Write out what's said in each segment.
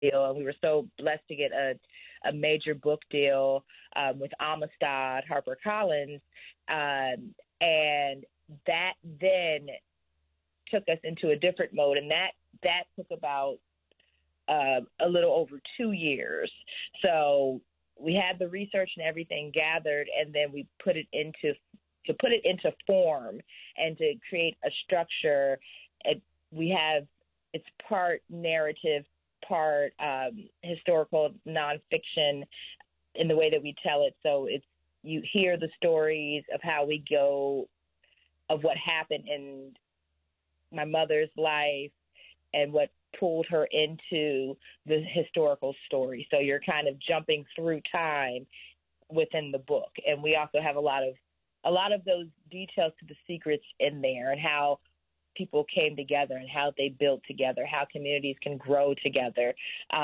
deal, and we were so blessed to get a major book deal with Amistad HarperCollins, and that then took us into a different mode, and that took about a little over 2 years. So we had the research and everything gathered, and then we put it into form and to create a structure. It's part narrative, part historical nonfiction in the way that we tell it. So you hear the stories of how we go, of what happened in my mother's life and what pulled her into the historical story. So you're kind of jumping through time within the book. And we also have a lot of those details to the secrets in there, and how people came together and how they built together, how communities can grow together,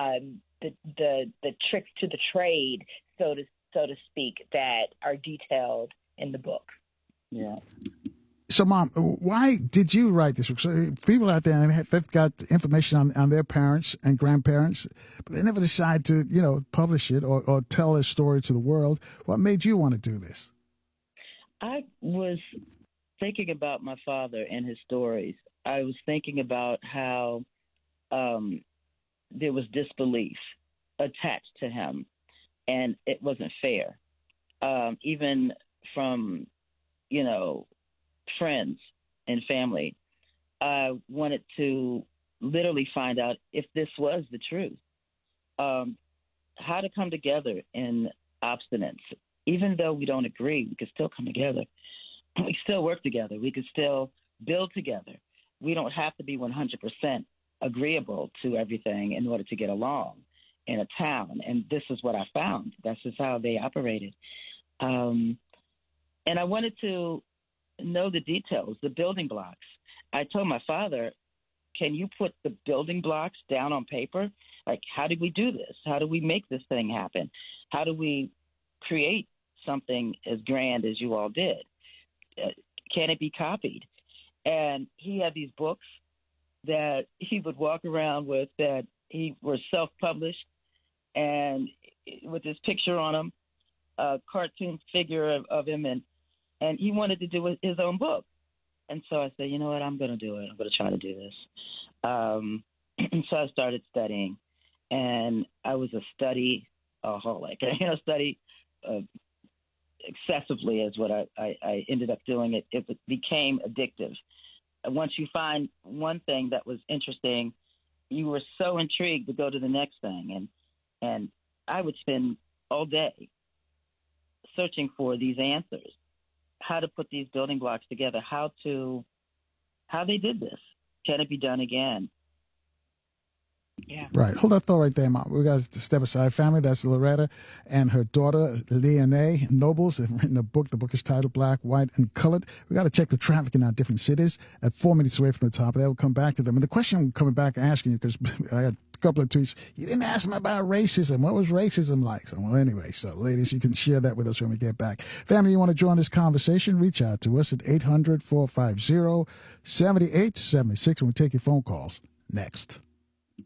the tricks to the trade, so to speak, that are detailed in the book. Yeah. So, Mom, why did you write this book? So people out there, they've got information on their parents and grandparents, but they never decide to, publish it or tell their story to the world. What made you want to do this? I was thinking about my father and his stories. I was thinking about how there was disbelief attached to him, and it wasn't fair. Even from, friends and family. I wanted to literally find out if this was the truth. How to come together in obstinance. Even though we don't agree, we could still come together. We can still work together. We can still build together. We don't have to be 100% agreeable to everything in order to get along in a town. And this is what I found. That's just how they operated. And I wanted to know the details, the building blocks. I told my father, can you put the building blocks down on paper? Like, how did we do this? How do we make this thing happen? How do we create something as grand as you all did? Can it be copied? And he had these books that he would walk around with that he were self-published and with his picture on them, a cartoon figure of him, and he wanted to do his own book. And so I said, you know what, I'm going to do it. I'm going to try to do this. And so I started studying, and I was a study-aholic. Study excessively is what I ended up doing. It became addictive. Once you find one thing that was interesting, you were so intrigued to go to the next thing. And I would spend all day searching for these answers, how to put these building blocks together, how they did this. Can it be done again? Yeah. Right. Hold that thought right there, Mom. We got to step aside. Family, that's Loretta and her daughter, Leonie Nobles. They've written a book. The book is titled Black, White, and Colored. We got to check the traffic in our different cities at 4 minutes away from the top. They will come back to them. And the question I'm coming back asking you, because I got a couple of tweets, you didn't ask me about racism. What was racism like? So, well, anyway, so ladies, you can share that with us when we get back. Family, you want to join this conversation? Reach out to us at 800-450-7876, and we'll take your phone calls next.